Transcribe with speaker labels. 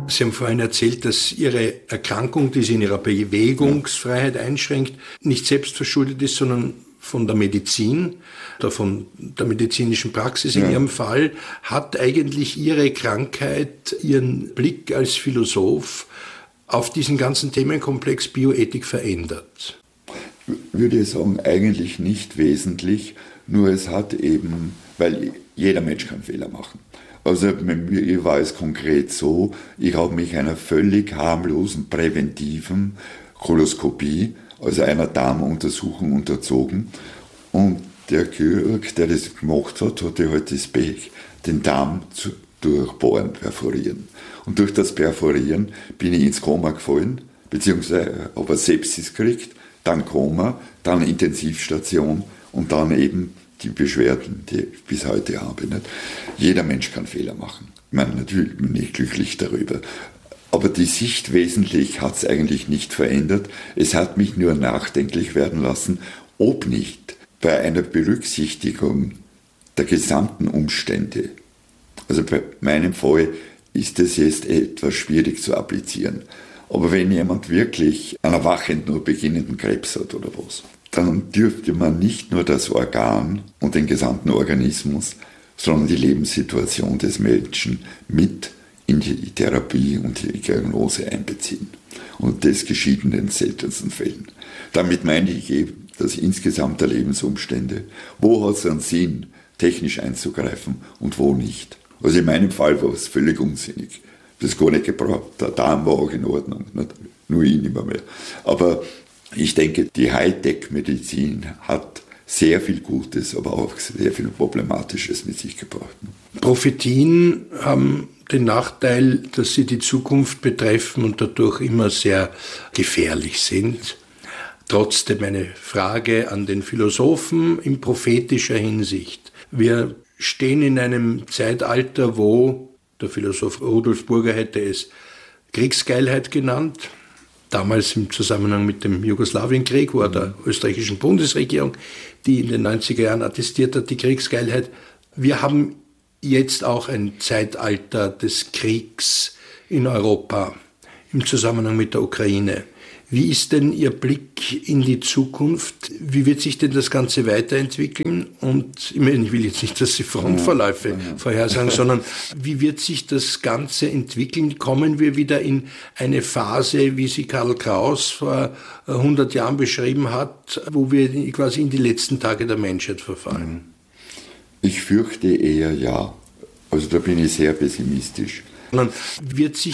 Speaker 1: Sie haben vorhin erzählt, dass Ihre Erkrankung, die Sie in Ihrer Bewegungsfreiheit einschränkt, nicht selbstverschuldet ist, sondern von der Medizin oder von der medizinischen Praxis in Ihrem Fall. Hat eigentlich Ihre Krankheit Ihren Blick als Philosoph auf diesen ganzen Themenkomplex Bioethik verändert?
Speaker 2: Würde ich sagen, eigentlich nicht wesentlich, nur es hat eben, weil jeder Mensch kann Fehler machen. Also mir war es konkret so, ich habe mich einer völlig harmlosen präventiven Koloskopie, also einer Darmuntersuchung unterzogen, und der Chirurg, der das gemacht hat, hatte halt das Pech, den Darm zu durchbohren, perforieren. Und durch das Perforieren bin ich ins Koma gefallen, beziehungsweise habe eine Sepsis gekriegt, dann Koma, dann Intensivstation und dann eben die Beschwerden, die ich bis heute habe. Nicht? Jeder Mensch kann Fehler machen. Ich meine, natürlich bin ich glücklich darüber. Aber die Sicht wesentlich hat es eigentlich nicht verändert. Es hat mich nur nachdenklich werden lassen, ob nicht bei einer Berücksichtigung der gesamten Umstände, also bei meinem Fall ist es jetzt etwas schwierig zu applizieren. Aber wenn jemand wirklich einen erwachend nur beginnenden Krebs hat oder was, dann dürfte man nicht nur das Organ und den gesamten Organismus, sondern die Lebenssituation des Menschen mit in die Therapie und die Diagnose einbeziehen. Und das geschieht in den seltensten Fällen. Damit meine ich eben, dass insgesamt der Lebensumstände, wo hat es einen Sinn, technisch einzugreifen und wo nicht. Also in meinem Fall war es völlig unsinnig. Das gar nicht gebraucht. Der Darm war auch in Ordnung, nicht? Nur ich nicht mehr. Aber ich denke, die Hightech-Medizin hat sehr viel Gutes, aber auch sehr viel Problematisches mit sich gebracht.
Speaker 1: Prophetien haben den Nachteil, dass sie die Zukunft betreffen und dadurch immer sehr gefährlich sind. Trotzdem eine Frage an den Philosophen in prophetischer Hinsicht. Wir stehen in einem Zeitalter, wo der Philosoph Rudolf Burger hätte es Kriegsgeilheit genannt, damals im Zusammenhang mit dem Jugoslawienkrieg oder der österreichischen Bundesregierung, die in den 90er Jahren attestiert hat, die Kriegsgeilheit. Wir haben jetzt auch ein Zeitalter des Kriegs in Europa im Zusammenhang mit der Ukraine. Wie ist denn Ihr Blick in die Zukunft? Wie wird sich denn das Ganze weiterentwickeln? Und ich will jetzt nicht, dass Sie Frontverläufe vorhersagen, sondern wie wird sich das Ganze entwickeln? Kommen wir wieder in eine Phase, wie sie Karl Kraus vor 100 Jahren beschrieben hat, wo wir quasi in die letzten Tage der Menschheit verfallen?
Speaker 2: Ich fürchte eher ja. Also da bin ich sehr pessimistisch.
Speaker 1: Sondern wird sich